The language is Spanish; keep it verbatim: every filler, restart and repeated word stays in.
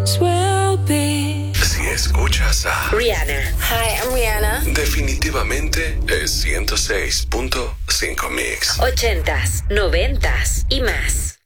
will be. Si escuchas a Rihanna. Hi, I'm Rihanna. definitivamente es ciento seis punto cinco Mix. Ochentas, noventas y más.